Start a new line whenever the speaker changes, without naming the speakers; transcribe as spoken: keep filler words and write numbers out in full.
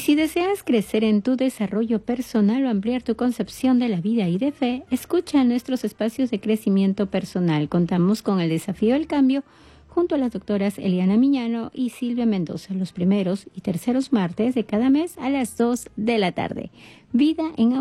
Si deseas crecer en tu desarrollo personal o ampliar tu concepción de la vida y de fe, escucha nuestros espacios de crecimiento personal. Contamos con el desafío del cambio junto a las doctoras Eliana Miñano y Silvia Mendoza, los primeros y terceros martes de cada mes a las dos de la tarde. Vida en